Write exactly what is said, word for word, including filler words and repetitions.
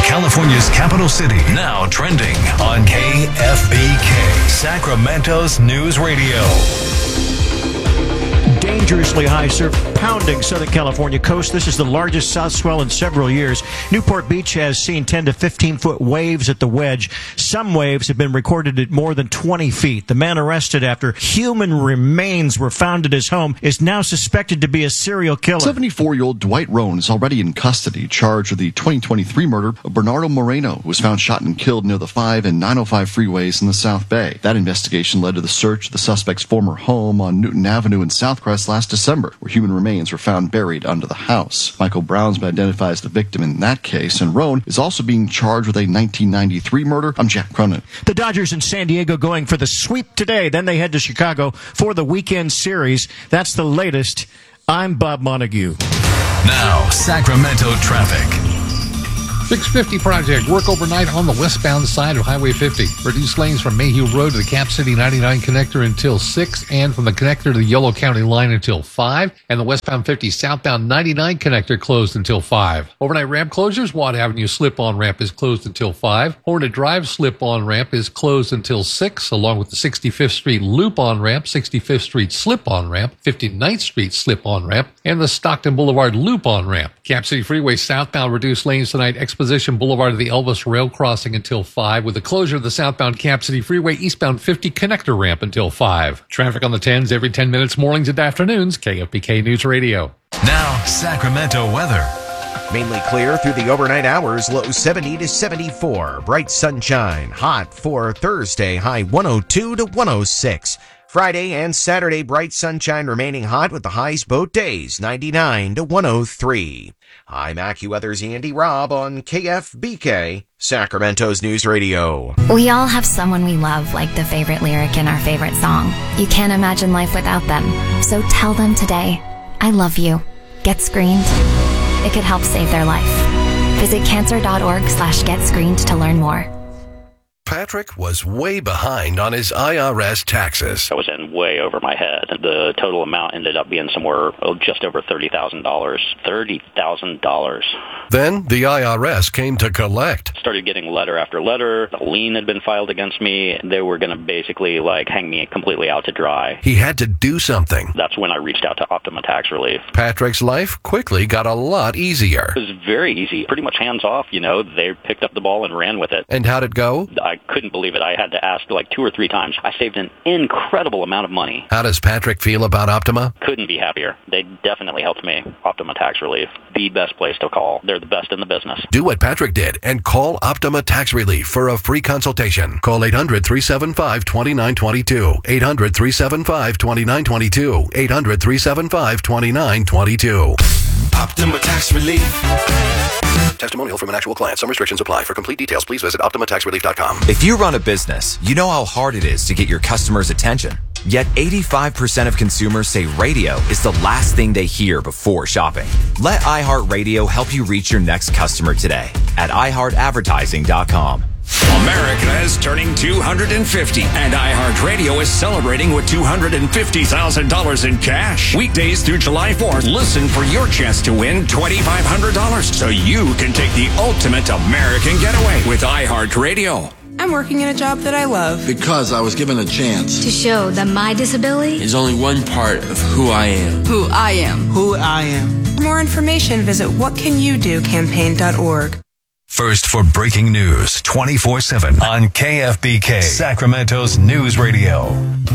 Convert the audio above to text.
California's capital city. Now trending on K F B K, Sacramento's News Radio. Dangerously high surf pounding Southern California coast. This is the largest south swell in several years. Newport Beach has seen ten to fifteen foot waves at the wedge. Some waves have been recorded at more than twenty feet. The man arrested after human remains were found at his home is now suspected to be a serial killer. seventy-four-year-old Dwight Roan is already in custody, charged with the twenty twenty-three murder of Bernardo Moreno, who was found shot and killed near the five and nine oh five freeways in the South Bay. That investigation led to the search of the suspect's former home on Newton Avenue in Southcrest last December, where human remains were found buried under the house. Michael Brownsman identifies the victim in that case, and Roan is also being charged with a nineteen ninety-three murder. I'm Jack Cronin. The Dodgers in San Diego going for the sweep today. Then they head to Chicago for the weekend series. That's the latest. I'm Bob Montague. Now, Sacramento traffic. six fifty project. Work overnight on the westbound side of Highway fifty. Reduce lanes from Mayhew Road to the Cap City ninety-nine connector until six, and from the connector to the Yolo County line until five, and the westbound fifty southbound ninety-nine connector closed until five. Overnight ramp closures. Watt Avenue slip-on ramp is closed until five. Hornet Drive slip-on ramp is closed until six, along with the sixty-fifth Street loop-on ramp, sixty-fifth Street slip-on ramp, fifty-ninth Street slip-on ramp, and the Stockton Boulevard loop-on ramp. Cap City Freeway southbound reduced lanes tonight. Exposition Boulevard to the Elvis Rail Crossing until five, with the closure of the southbound Cap City Freeway eastbound fifty connector ramp until five. Traffic on the tens every ten minutes, mornings and afternoons. K F B K News Radio. Now, Sacramento weather. Mainly clear through the overnight hours, low seventy to seventy-four. Bright sunshine, hot for Thursday, high one oh two to one oh six. Friday and Saturday, bright sunshine remaining hot with the highs both days, ninety-nine to one oh three. I'm AccuWeather's Andy Robb on K F B K, Sacramento's News Radio. We all have someone we love, like the favorite lyric in our favorite song. You can't imagine life without them. So tell them today, I love you. Get screened. It could help save their life. Visit cancer.org slash get screened to learn more. Patrick was way behind on his I R S taxes. I was in way over my head. The total amount ended up being somewhere oh, just over thirty thousand dollars. thirty thousand dollars. Then the I R S came to collect. Started getting letter after letter. A lien had been filed against me. They were going to basically like hang me completely out to dry. He had to do something. That's when I reached out to Optima Tax Relief. Patrick's life quickly got a lot easier. It was very easy. Pretty much hands off, you know. They picked up the ball and ran with it. And how'd it go? I couldn't believe it. I had to ask like two or three times. I saved an incredible amount of money. How does Patrick feel about Optima? Couldn't be happier. They definitely helped me. Optima Tax Relief, the best place to call. They're the best in the business. Do what Patrick did and call Optima Tax Relief for a free consultation. Call eight hundred, three seven five, two nine two two. eight hundred, three seven five, two nine two two. eight hundred, three seven five, two nine two two. Optima Tax Relief. Testimonial from an actual client. Some restrictions apply. For complete details, please visit optima tax relief dot com. If you run a business, you know how hard it is to get your customers' attention. Yet eighty-five percent of consumers say radio is the last thing they hear before shopping. Let iHeartRadio help you reach your next customer today at i heart advertising dot com. America is turning two hundred fifty, and iHeartRadio is celebrating with two hundred fifty thousand dollars in cash. Weekdays through July fourth, listen for your chance to win twenty-five hundred dollars so you can take the ultimate American getaway with iHeartRadio. I'm working in a job that I love. Because I was given a chance. To show that my disability is only one part of who I am. Who I am. Who I am. For more information, visit what can you do campaign dot org. First for breaking news twenty-four seven on K F B K, Sacramento's News Radio.